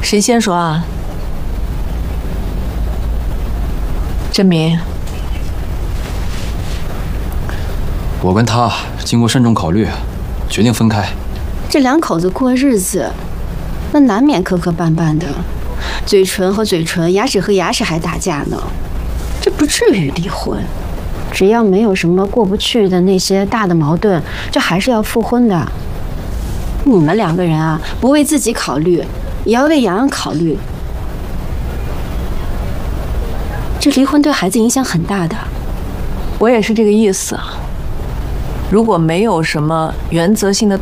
谁先说啊？振明， 我跟他经过慎重考虑，决定分开。 这两口子过日子，那难免磕磕绊绊的，嘴唇和嘴唇，牙齿和牙齿还打架呢，这不至于离婚。只要没有什么过不去的那些大的矛盾，就还是要复婚的。你们两个人啊，不为自己考虑，也要为洋洋考虑。这离婚对孩子影响很大的。 我也是这个意思。如果没有什么原则性的